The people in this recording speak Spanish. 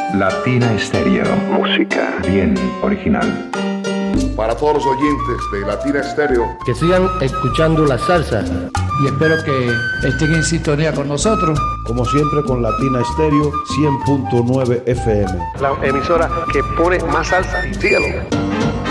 Latina Estéreo. Música bien original. Para todos los oyentes de Latina Estéreo, que sigan escuchando la salsa. Y espero que estén en sintonía con nosotros. Como siempre con Latina Estéreo 100.9 FM. La emisora que pone más salsa. Síguelo.